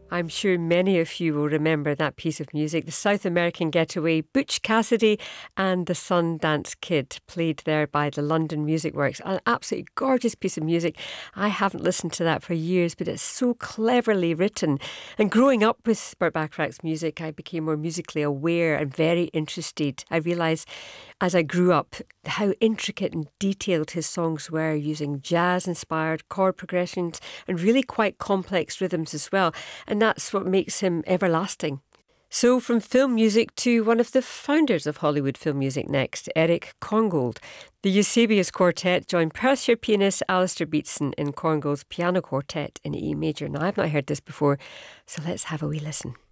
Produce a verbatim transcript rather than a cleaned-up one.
I'm sure many of you will remember that piece of music, the South American Getaway, Butch Cassidy and the Sundance Kid, played there by the London Music Works. An absolutely gorgeous piece of music. I haven't listened to that for years, but it's so cleverly written. And growing up with Burt Bacharach's music, I became more musically aware and very interested. I realised as I grew up how intricate and detailed his songs were, using jazz-inspired chord progressions and really quite complex rhythms as well. And that's what makes him everlasting. So from film music to one of the founders of Hollywood film music next, Eric Korngold. The Eusebius Quartet joined Perthshire pianist Alistair Beatson in Korngold's piano quartet in E major. Now, I've not heard this before, so let's have a wee listen.